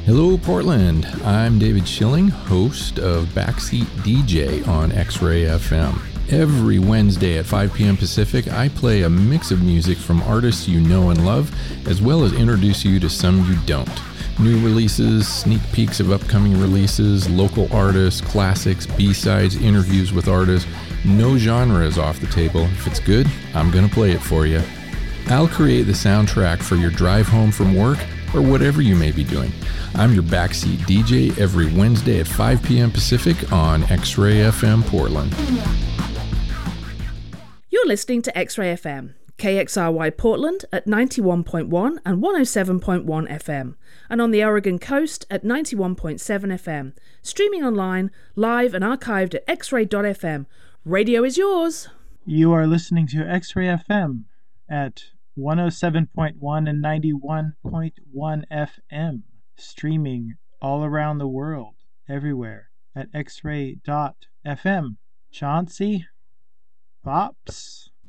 Hello, Portland. I'm David Schilling, host of Backseat DJ on X-Ray FM. Every Wednesday at 5 p.m. Pacific, I play a mix of music from artists you know and love, as well as introduce you to some you don't. New releases, sneak peeks of upcoming releases, local artists, classics, B-sides, interviews with artists. No genre is off the table. If it's good, I'm going to play it for you. I'll create the soundtrack for your drive home from work or whatever you may be doing. I'm your backseat DJ every Wednesday at 5 p.m. Pacific on X-Ray FM Portland. You're listening to X-Ray FM, KXRY Portland at 91.1 and 107.1 FM, and on the Oregon coast at 91.7 FM, streaming online, live and archived at xray.fm. Radio is yours. You are listening to X-Ray FM at 107.1 and 91.1 FM, streaming all around the world, everywhere, at xray.fm. Chauncey? Pops?